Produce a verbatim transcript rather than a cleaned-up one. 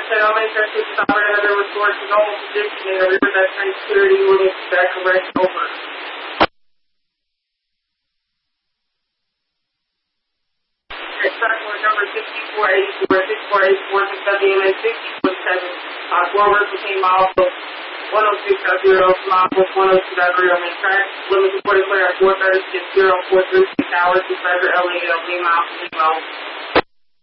said, I'll make sure to stop right under restore to normal position and every that train security unit that correct over. Track number sixty-four eighty-four, sixty-four eighty-four, six W M A sixty-four seven. Uh, forward became off of one oh six point zero, off of one oh two point zero main track. Limit reported clear at four thirty-six, zero four three six hours, two five L A L, Lima, Lima.